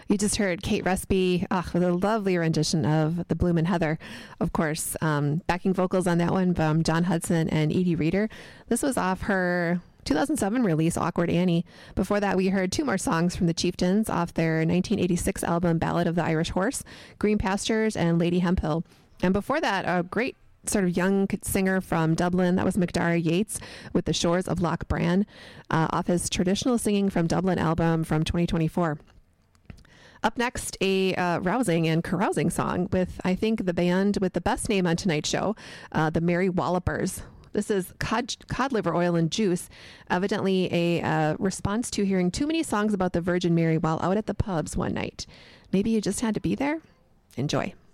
You just heard Kate Resby with a lovely rendition of The Bloomin' Heather, of course. Backing vocals on that one from John Hudson and Edie Reader. This was off her 2007 release, Awkward Annie. Before that, we heard two more songs from the Chieftains off their 1986 album, Ballad of the Irish Horse, Green Pastures and Lady Hemphill. And before that, a great sort of young singer from Dublin. That was McDara Yates with The Shores of Loch Bran off his Traditional Singing from Dublin album from 2024. Up next, a rousing and carousing song with, I think, the band with the best name on tonight's show, the Merry Wallopers. This is cod liver oil and juice, evidently a response to hearing too many songs about the Virgin Mary while out at the pubs one night. Maybe you just had to be there? Enjoy.